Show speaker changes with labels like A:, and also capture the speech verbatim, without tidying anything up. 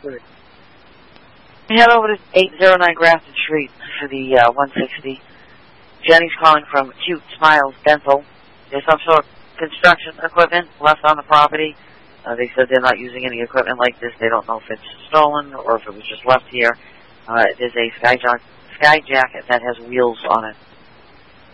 A: Right.
B: Head over to eight oh nine Grafton Street for the uh, one sixty. Jenny's calling from Cute Smiles Dental. There's some sort of construction equipment left on the property. Uh, they said they're not using any equipment like this. They don't know if it's stolen or if it was just left here. Uh, there's a skyjack, skyjack that has wheels on it.